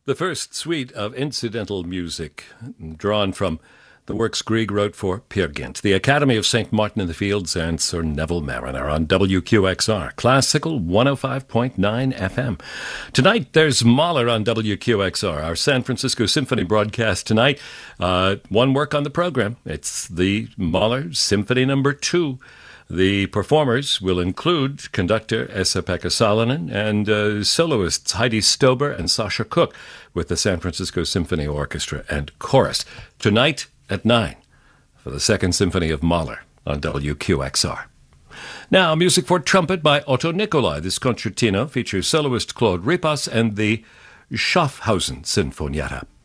The first suite of incidental music drawn from the works Grieg wrote for Peer Gynt, the Academy of St. Martin in the Fields, and Sir Neville Mariner on WQXR, Classical 105.9 FM. Tonight, there's Mahler on WQXR, our San Francisco Symphony broadcast tonight. One work on the program. It's the Mahler Symphony No. 2. The performers will include conductor Esa-Pekka Salonen and soloists Heidi Stober and Sasha Cook with the San Francisco Symphony Orchestra and Chorus. Tonight at 9 for the Second Symphony of Mahler on WQXR. Now, music for trumpet by Otto Nicolai. This concertino features soloist Claude Ripas and the Schaffhausen Sinfonietta.